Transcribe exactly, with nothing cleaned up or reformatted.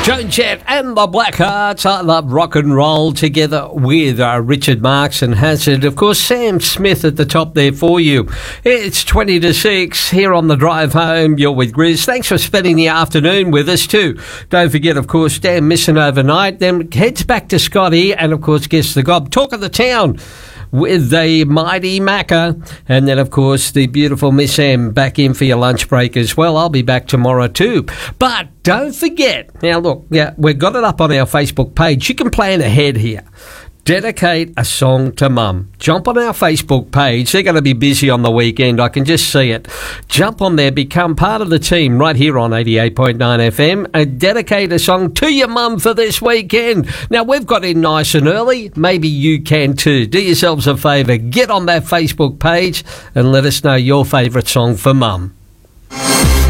Joan Jett and the Blackhearts. I love rock and roll together with uh, Richard Marx and Hazard. Of course, Sam Smith at the top there for you. It's twenty to six here on the drive home. You're with Grizz. Thanks for spending the afternoon with us too. Don't forget, of course, Dan missing overnight. Then heads back to Scotty and, of course, gets the gob. Talk of the town with the mighty Macca. And then, of course, the beautiful Miss M back in for your lunch break as well. I'll be back tomorrow too. But don't forget, now look, yeah, we've got it up on our Facebook page. You can plan ahead here. Dedicate a song to Mum. Jump on our Facebook page. They're going to be busy on the weekend. I can just see it. Jump on there. Become part of the team right here on eighty-eight point nine F M and dedicate a song to your mum for this weekend. Now, we've got in nice and early. Maybe you can too. Do yourselves a favour. Get on that Facebook page and let us know your favourite song for Mum.